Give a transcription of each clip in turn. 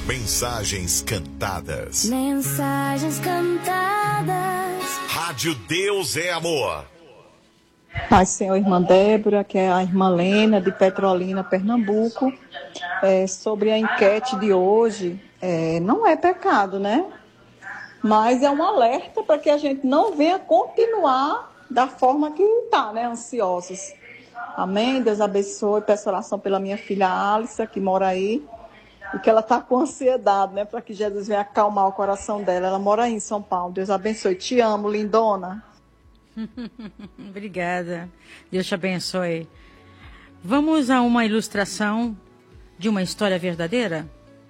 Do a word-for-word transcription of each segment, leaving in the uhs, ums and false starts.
Mensagens cantadas. Mensagens cantadas. Rádio Deus é Amor. Pai, Senhor, irmã Débora, que é a irmã Lena, de Petrolina, Pernambuco. É, sobre a enquete de hoje, é, não é pecado, né? Mas é um alerta para que a gente não venha continuar da forma que está, né? Ansiosos. Amém? Deus abençoe. Peço oração pela minha filha Alice, que mora aí. E que ela está com ansiedade, né? Para que Jesus venha acalmar o coração dela. Ela mora aí em São Paulo. Deus abençoe. Te amo, lindona. Obrigada. Deus te abençoe. Vamos a uma ilustração de uma história verdadeira?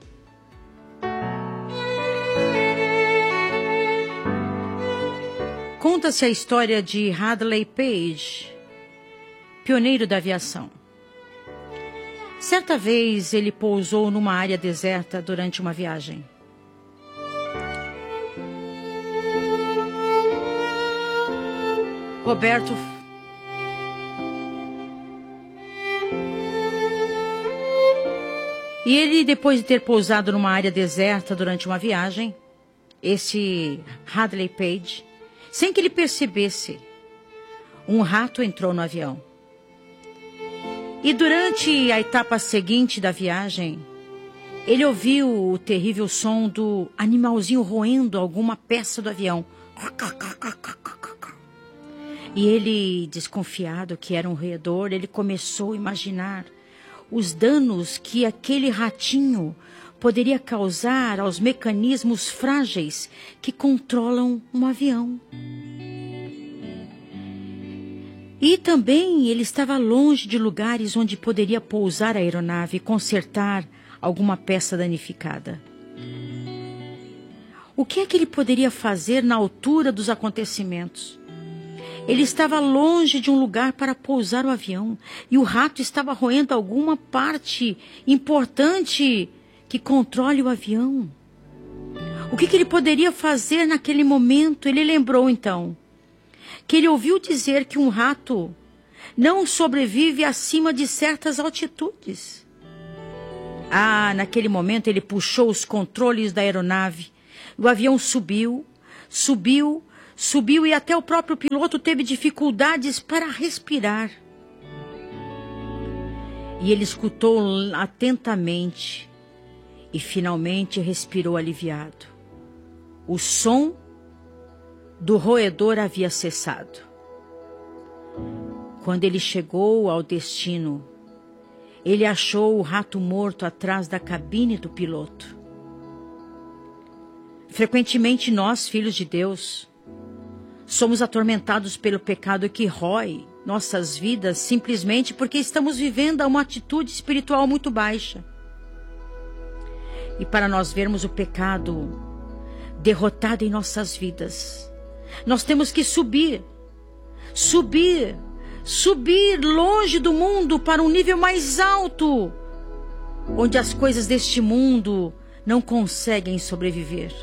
Conta-se a história de Hadley Page, pioneiro da aviação. Certa vez ele pousou numa área deserta durante uma viagem. Roberto E ele, depois de ter pousado numa área deserta durante uma viagem, esse Hadley Page, sem que ele percebesse, um rato entrou no avião. E durante a etapa seguinte da viagem, ele ouviu o terrível som do animalzinho roendo alguma peça do avião. E ele, desconfiado que era um roedor, ele começou a imaginar os danos que aquele ratinho poderia causar aos mecanismos frágeis que controlam um avião. E também ele estava longe de lugares onde poderia pousar a aeronave e consertar alguma peça danificada. O que é que ele poderia fazer na altura dos acontecimentos? Ele estava longe de um lugar para pousar o avião e o rato estava roendo alguma parte importante que controle o avião. O que, que ele poderia fazer naquele momento? Ele lembrou então que ele ouviu dizer que um rato não sobrevive acima de certas altitudes. Ah, naquele momento ele puxou os controles da aeronave. O avião subiu, subiu, subiu e até o próprio piloto teve dificuldades para respirar. E ele escutou atentamente e finalmente respirou aliviado. O som do roedor havia cessado. Quando ele chegou ao destino, ele achou o rato morto atrás da cabine do piloto. Frequentemente nós, filhos de Deus, somos atormentados pelo pecado que rói nossas vidas simplesmente porque estamos vivendo uma atitude espiritual muito baixa. E para nós vermos o pecado derrotado em nossas vidas, nós temos que subir, subir, subir longe do mundo para um nível mais alto, onde as coisas deste mundo não conseguem sobreviver.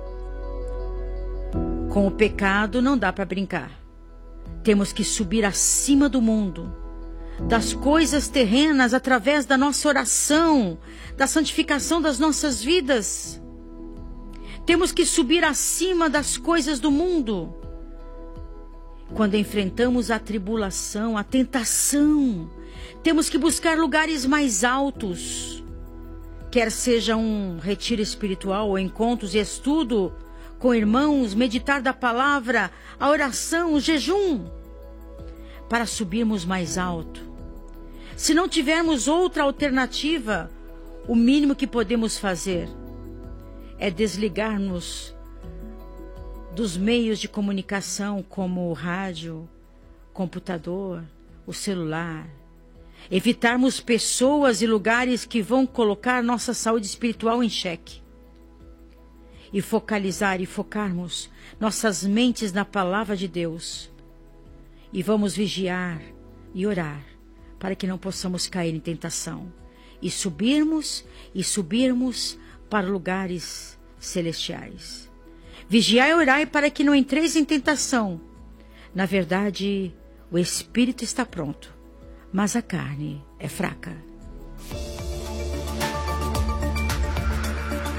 Com o pecado não dá para brincar. Temos que subir acima do mundo, das coisas terrenas, através da nossa oração, da santificação das nossas vidas. Temos que subir acima das coisas do mundo. Quando enfrentamos a tribulação, a tentação, temos que buscar lugares mais altos. Quer seja um retiro espiritual ou encontros e estudo com irmãos, meditar da palavra, a oração, o jejum, para subirmos mais alto. Se não tivermos outra alternativa, o mínimo que podemos fazer é desligar-nos dos meios de comunicação como o rádio, computador, o celular. Evitarmos pessoas e lugares que vão colocar nossa saúde espiritual em xeque. E focalizar e focarmos nossas mentes na palavra de Deus. E vamos vigiar e orar para que não possamos cair em tentação. E subirmos e subirmos para lugares celestiais. Vigiai e orai para que não entreis em tentação. Na verdade, o espírito está pronto, mas a carne é fraca.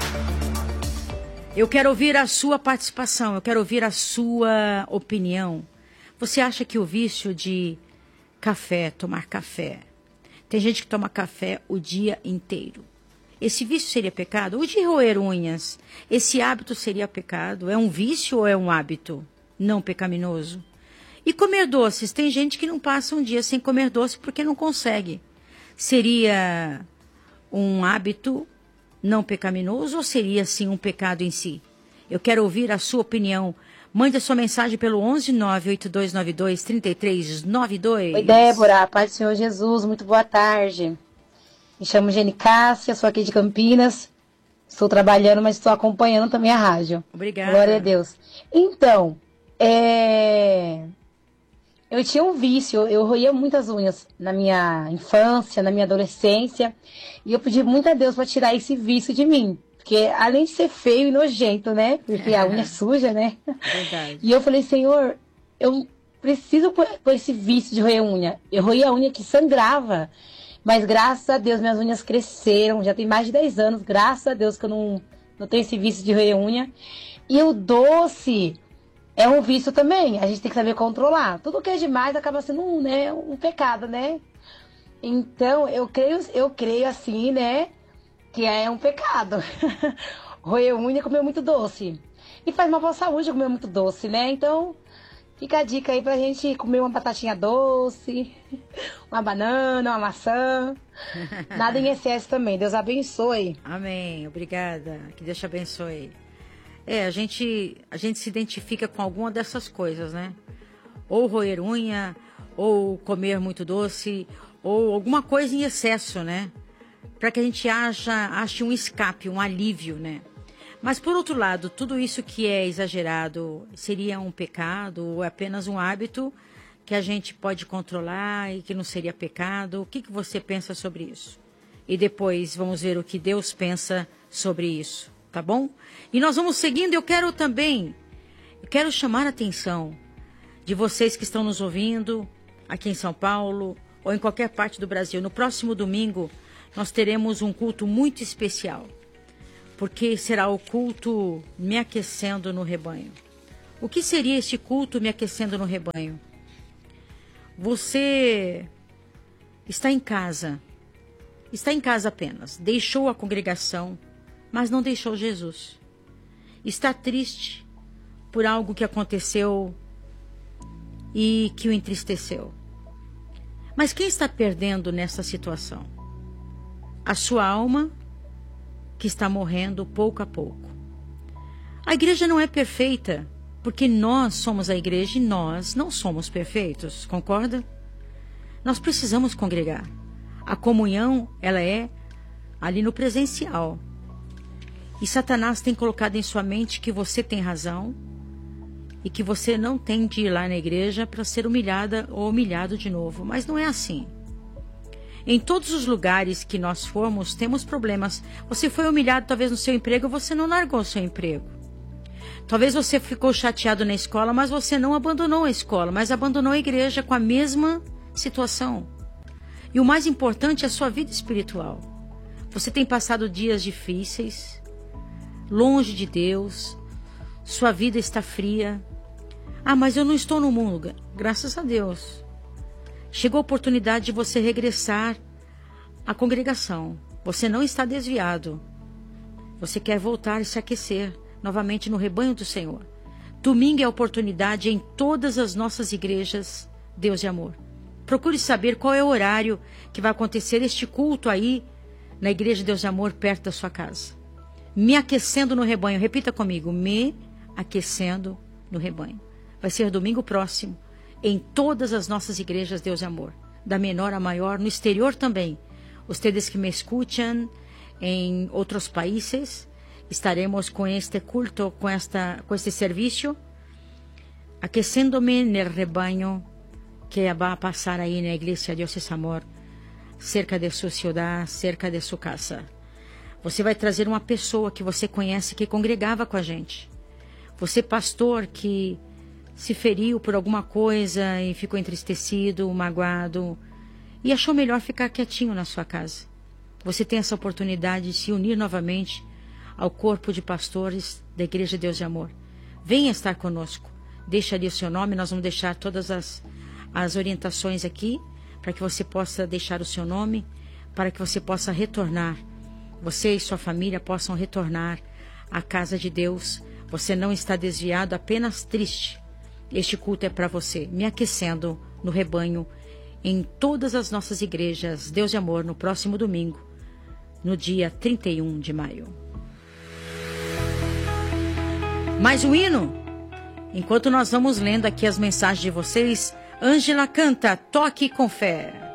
Eu quero ouvir a sua participação, eu quero ouvir a sua opinião. Você acha que o vício de café, tomar café, tem gente que toma café o dia inteiro, esse vício seria pecado? O de roer unhas, esse hábito seria pecado? É um vício ou é um hábito não pecaminoso? E comer doces, tem gente que não passa um dia sem comer doce porque não consegue. Seria um hábito não pecaminoso ou seria, sim, um pecado em si? Eu quero ouvir a sua opinião. Mande a sua mensagem pelo onze nove oito dois nove dois três três nove dois. Oi, Débora. Paz do Senhor Jesus. Muito boa tarde. Me chamo Gene Cássia, sou aqui de Campinas. Estou trabalhando, mas estou acompanhando também a rádio. Obrigada. Glória a Deus. Então, é... eu tinha um vício, eu roía muitas unhas na minha infância, na minha adolescência, e eu pedi muito a Deus para tirar esse vício de mim, porque além de ser feio e nojento, né, porque a unha é suja, né, Verdade. E eu falei, Senhor, eu preciso pôr esse vício de roer unha. Eu roía a unha que sangrava, mas graças a Deus minhas unhas cresceram, já tem mais de dez anos, graças a Deus que eu não, não tenho esse vício de roer unha. E o doce é um vício também, a gente tem que saber controlar. Tudo que é demais acaba sendo um, né, um pecado, né? Então, eu creio, eu creio assim, né, que é um pecado. Roer unha e comer muito doce. E faz mal para a saúde comer muito doce, né? Então, fica a dica aí pra gente comer uma batatinha doce, uma banana, uma maçã. Nada em excesso também. Deus abençoe. Amém. Obrigada. Que Deus te abençoe. É, a gente, a gente se identifica com alguma dessas coisas, né? Ou roer unha, ou comer muito doce, ou alguma coisa em excesso, né? Para que a gente acha, ache um escape, um alívio, né? Mas, por outro lado, tudo isso que é exagerado seria um pecado ou é apenas um hábito que a gente pode controlar e que não seria pecado? O que, que você pensa sobre isso? E depois vamos ver o que Deus pensa sobre isso, tá bom? E nós vamos seguindo. Eu quero também, eu quero chamar a atenção de vocês que estão nos ouvindo aqui em São Paulo ou em qualquer parte do Brasil. No próximo domingo, nós teremos um culto muito especial, porque será o culto Me Aquecendo no Rebanho. O que seria este culto Me Aquecendo no Rebanho? Você está em casa, está em casa apenas, deixou a congregação, mas não deixou Jesus. Está triste por algo que aconteceu e que o entristeceu. Mas quem está perdendo nessa situação? A sua alma, que está morrendo pouco a pouco. A igreja não é perfeita, porque nós somos a igreja e nós não somos perfeitos, concorda? Nós precisamos congregar. A comunhão, ela é ali no presencial. E Satanás tem colocado em sua mente que você tem razão e que você não tem de ir lá na igreja para ser humilhada ou humilhado de novo. Mas não é assim. Em todos os lugares que nós formos, temos problemas. Você foi humilhado talvez no seu emprego, você não largou o seu emprego. Talvez você ficou chateado na escola, mas você não abandonou a escola, mas abandonou a igreja com a mesma situação. E o mais importante é a sua vida espiritual. Você tem passado dias difíceis, longe de Deus, sua vida está fria. Ah, mas eu não estou no mundo. Graças a Deus. Chegou a oportunidade de você regressar à congregação. Você não está desviado. Você quer voltar e se aquecer novamente no rebanho do Senhor. Domingo é a oportunidade em todas as nossas igrejas, Deus de amor. Procure saber qual é o horário que vai acontecer este culto aí na Igreja Deus de Amor, perto da sua casa. Me aquecendo no rebanho. Repita comigo. Me aquecendo no rebanho. Vai ser domingo próximo, em todas as nossas igrejas Deus de Amor, da menor a maior, no exterior também. Ustedes que me escuchan em outros países, estaremos com este culto, com, esta, com este serviço, aquecendo-me no rebanho que vai a passar aí na Igreja Deus es Amor, cerca de sua cidade, cerca de sua casa. Você vai trazer uma pessoa que você conhece, que congregava com a gente. Você, pastor, que se feriu por alguma coisa e ficou entristecido, magoado, e achou melhor ficar quietinho na sua casa. Você tem essa oportunidade de se unir novamente ao corpo de pastores da Igreja Deus de Amor. Venha estar conosco. Deixa ali o seu nome, nós vamos deixar todas as, as orientações aqui, para que você possa deixar o seu nome, para que você possa retornar. Você e sua família possam retornar à casa de Deus. Você não está desviado, apenas triste. Este culto é para você, me aquecendo no rebanho, em todas as nossas igrejas, Deus de Amor, no próximo domingo, no dia trinta e um de maio. Mais um hino? Enquanto nós vamos lendo aqui as mensagens de vocês, Ângela canta Toque com Fé.